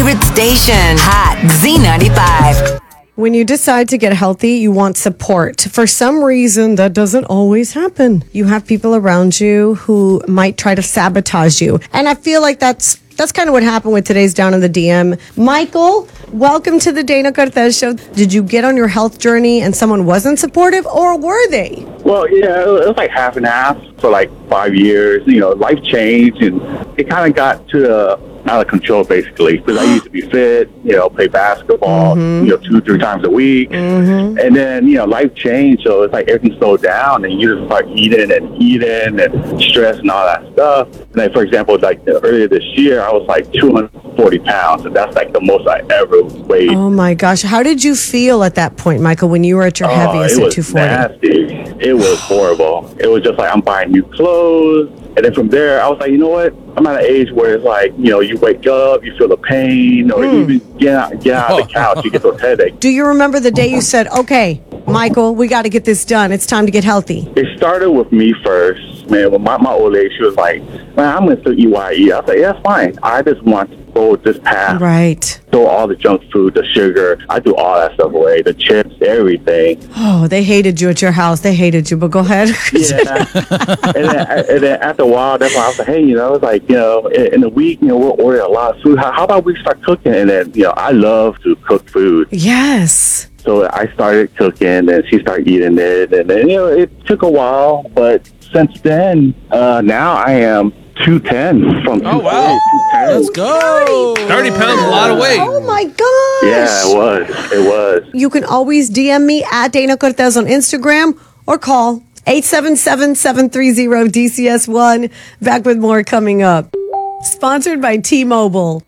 favorite station, Hot Z95. When you decide to get healthy, you want support. For some reason, that doesn't always happen. You have people around you who might try to sabotage you. And I feel like that's kind of what happened with today's Down in the DM. Michael, welcome to the Dana Cortez Show. Did you get on your health journey and someone wasn't supportive, or were they? Well, yeah, it was like half and half for like 5 years. Life changed, and it kind of got out of control, basically, because I used to be fit, play basketball, 2-3 times a week. And then, life changed, so it's like everything slowed down, and you just start eating and stress and all that stuff. And like, for example, like earlier this year, I was like 240 pounds, and that's like the most I ever weighed. Oh my gosh. How did you feel at that point, Michael, when you were at your heaviest at 240? It was nasty. It was horrible. It was just like I'm buying new clothes. And then from there, I was like, you know what? I'm at an age where it's like, you wake up, you feel the pain, or even get out of the couch, you get those headaches. Do you remember the day you said, okay, Michael, we got to get this done. It's time to get healthy? It started with me first, man. When my old lady, she was like, man, I'm going to still eat what I eat. I was like, yeah, that's fine. I just want to go this path. Right. Throw all the junk food, the sugar. I do all that stuff away, the chips, everything. Oh, they hated you at your house. They hated you, but go ahead. Yeah. and then after a while, that's why I was like, hey, it's like, in a week, we'll order a lot of food. How about we start cooking? And then, I love to cook food. Yes. So I started cooking, and she started eating it. And then, it took a while, but since then, now I am 210 from 240 wow. 210. Let's go. 30 pounds, a lot of weight. Oh my gosh. Yeah, it was. You can always DM me at Dana Cortez on Instagram or call 877-730-DCS1. Back with more coming up. Sponsored by T-Mobile.